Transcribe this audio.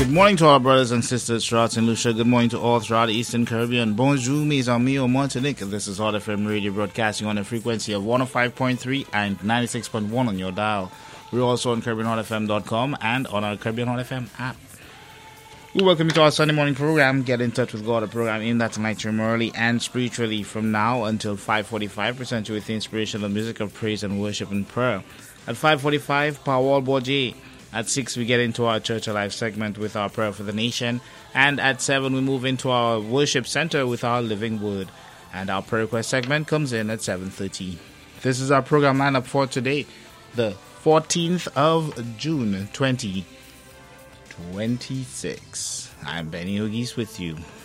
Good morning to all our brothers and sisters throughout St. Lucia. Good morning to all throughout the Eastern Caribbean. Bonjour, mes amis au Martinique. This is Hot FM Radio broadcasting on a frequency of 105.3 and 96.1 on your dial. We're also on CaribbeanHotFM.com and on our Caribbean Hot FM app. We welcome you to our Sunday morning program, Get in Touch with God, a program aimed at tonight morally and spiritually from now until 5:45. Present you with the inspirational music of praise and worship and prayer. At 5:45, Pawal Boje. At 6, we get into our Church Alive segment with our prayer for the nation. And at 7, we move into our worship center with our living word. And our prayer request segment comes in at 7:30. This is our program lineup for today, the 14th of June, 2026. I'm Benny Huggies with you.